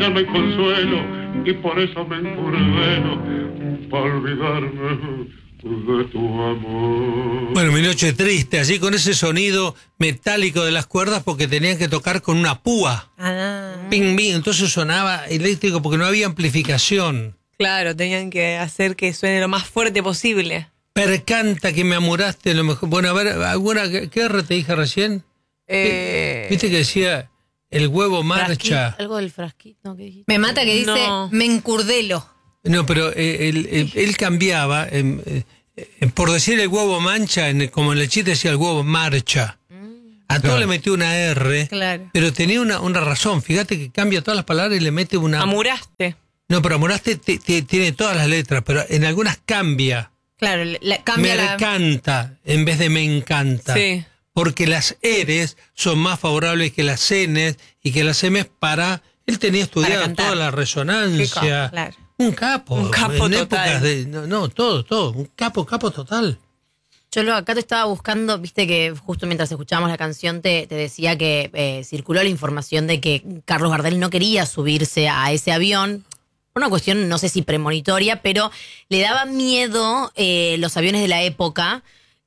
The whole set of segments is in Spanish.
ya no hay consuelo y por eso me encurdeno para olvidarme de tu amor. Bueno, Mi noche triste, así con ese sonido metálico de las cuerdas porque tenían que tocar con una púa. Ping, ping, entonces sonaba eléctrico porque no había amplificación. Claro, tenían que hacer que suene lo más fuerte posible. Percanta que me amuraste lo mejor. Bueno, a ver, ¿alguna qué R te dije recién? ¿Viste que decía el huevo marcha? Algo del frasquito, ¿no? ¿Qué dijiste? Me mata que dice, me encurdelo. No, pero él cambiaba, por decir el huevo mancha, como en el chiste decía el huevo marcha. A todo le metió una R, claro. Pero tenía una razón. Fíjate que cambia todas las palabras y le mete una... Amuraste. No, pero amuraste tiene todas las letras, pero en algunas cambia. Claro, cambia me encanta en vez de me encanta. Sí. Porque las Eres son más favorables que las Ns y que las Ms para... Él tenía estudiado toda la resonancia. Claro. Un capo. Un capo en total. Épocas todo. Un capo total. Yo acá te estaba buscando, viste que justo mientras escuchábamos la canción te decía que circuló la información de que Carlos Gardel no quería subirse a ese avión. Una cuestión, no sé si premonitoria, pero le daba miedo los aviones de la época.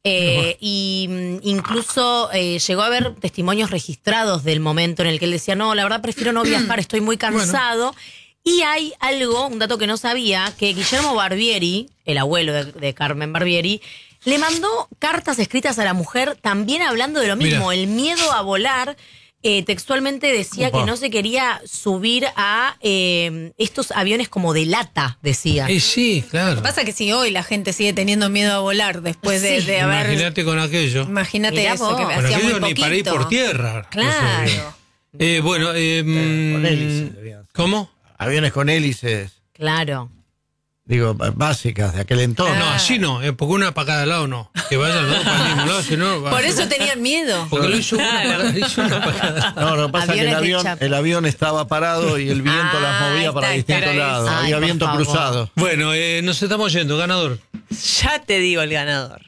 Y incluso llegó a haber testimonios registrados del momento en el que él decía, no, la verdad prefiero no viajar, estoy muy cansado. Bueno. Y hay un dato que no sabía, que Guillermo Barbieri, el abuelo de Carmen Barbieri, le mandó cartas escritas a la mujer también hablando de lo mismo, el miedo a volar. Textualmente decía que no se quería subir a estos aviones como de lata, decía. Sí, claro. Lo que pasa es que si hoy la gente sigue teniendo miedo a volar después de haber... Imagínate con aquello. Imagínate eso, que con hacía aquello muy poquito. Ni para ir por tierra. Claro. Con hélices. ¿Cómo? Aviones con hélices. Claro. Digo, básicas de aquel entorno. No, así no, porque una para cada lado no. Que vayan los dos para el mismo lado, si no... Por eso tenían miedo. Porque lo hizo una para cada lado. No, lo que pasa es que el avión estaba parado y el viento las movía para distintos lados. Había viento cruzado. Bueno, nos estamos yendo, ganador. Ya te digo el ganador.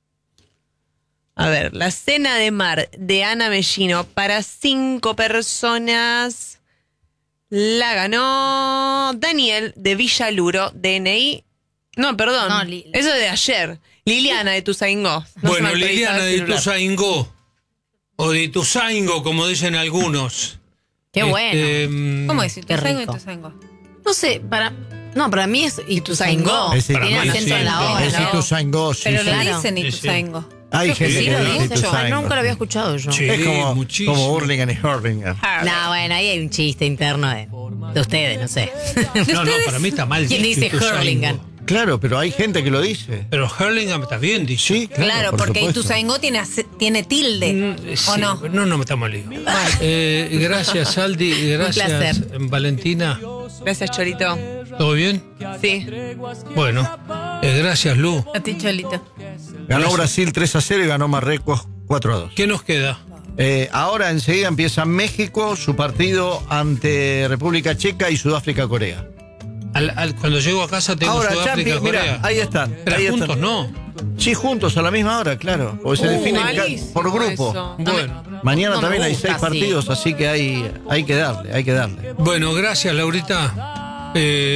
A ver, la cena de mar de Ana Mellino para 5 personas... La ganó Daniel de Villaluro, DNI. No, perdón. No, eso es de ayer. Liliana de Tuzaingó. Bueno, Liliana de Ituzaingó. O de Ituzaingó, como dicen algunos. Qué bueno. ¿Cómo es Ituzaingó y Ituzaingó? No sé, para mí es Ituzaingó. Tiene acento en la O. Es Ituzaingó, sí. Pero le dicen Ituzaingó. Hay gente que lo dice. Nunca lo había escuchado yo. Sí, es como Hurlingham y Hurlingham. No, bueno, ahí hay un chiste interno de ustedes, no sé. No, para mí está mal. ¿Quién dice Hurlingham? Claro, pero hay gente que lo dice. Pero Hurlingham está bien, dice. Sí, claro, porque Ituzaingó tiene tilde, sí, ¿o no? No me estamos lío. Gracias, Aldi. Gracias, Valentina. Gracias, Cholito. ¿Todo bien? Sí. Bueno, gracias, Lu. A ti, Cholito. Ganó Brasil 3-0 y ganó Marruecos 4-2. ¿Qué nos queda? Ahora enseguida empieza México, su partido ante República Checa y Sudáfrica-Corea. Cuando llego a casa tengo Sudáfrica-Corea. Mira, ahí están. Pero ahí juntos están. no. Sí, juntos a la misma hora, claro. Porque se definen por grupo. Eso. Bueno. Mañana también hay 6 partidos, así que hay que darle. Bueno, gracias, Laurita.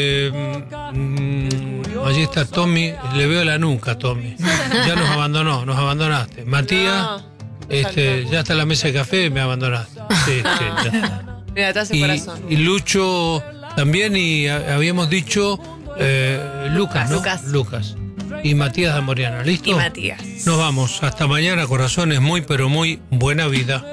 Allí está Tommy, le veo la nuca, Tommy. Ya nos abandonaste. Matías, ya está en la mesa de café, me abandonaste. Sí, ya está. Mira, te hace corazón. Y Lucho también, y habíamos dicho Lucas, ¿no? Lucas. Y Matías Zamoriano, ¿listo? Y Matías. Nos vamos. Hasta mañana, corazones. Muy, pero muy buena vida.